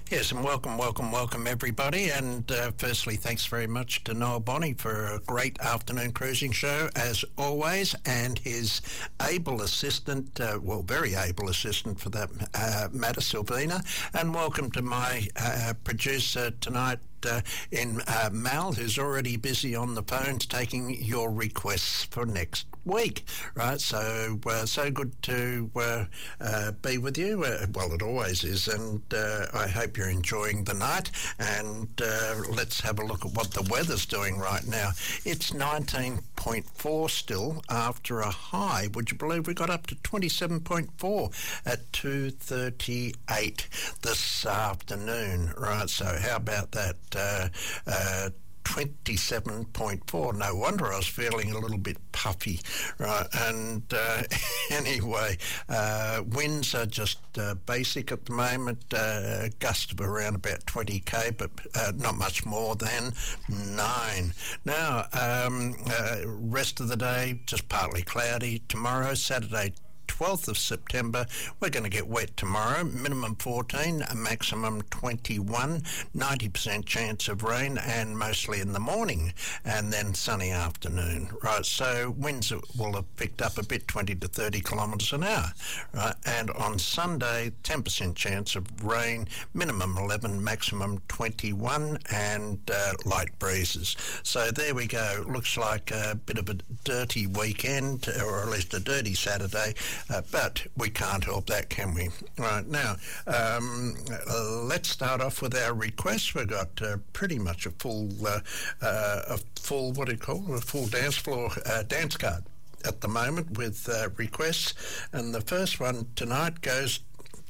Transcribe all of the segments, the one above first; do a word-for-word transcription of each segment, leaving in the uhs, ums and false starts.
Yes, and welcome, welcome, welcome, everybody. And uh, firstly, thanks very much to Noel Bonney for a great afternoon cruising show, as always, and his able assistant, uh, well, very able assistant for that uh, matter, Sylvina. And welcome to my uh, producer tonight, Uh, in uh, Mal, who's already busy on the phones taking your requests for next week, right? So, uh, so good to uh, uh, be with you. Uh, well, it always is, and uh, I hope you're enjoying the night. And uh, let's have a look at what the weather's doing right now. It's nineteen point four still after a high. Would you believe we got up to twenty-seven point four at two thirty-eight this afternoon, right? So how about that? Uh, uh, twenty-seven point four. No wonder I was feeling a little bit puffy, right? And uh, anyway, uh, winds are just uh, basic at the moment, uh, gust of around about twenty k, but uh, not much more than nine. Now, um, uh, rest of the day, just partly cloudy. Tomorrow, Saturday, twelfth of September, we're going to get wet tomorrow, minimum fourteen, a maximum twenty-one, ninety percent chance of rain, and mostly in the morning, and then sunny afternoon, right? So winds will have picked up a bit, twenty to thirty kilometres an hour, right? And on Sunday, ten percent chance of rain, minimum eleven, maximum twenty-one, and uh, light breezes. So there we go. Looks like a bit of a dirty weekend, or at least a dirty Saturday. Uh, but we can't help that, can we? Right, now, um, uh, let's start off with our requests. We've got uh, pretty much a full, uh, uh, a full, what do you call it, a full dance floor, uh, dance card at the moment with uh, requests. And the first one tonight goes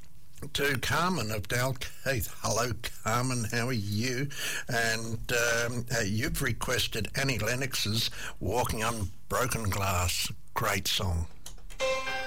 to Carmen of Dalkeith. Hello, Carmen, how are you? And um, uh, you've requested Annie Lennox's Walking on Broken Glass. Great song.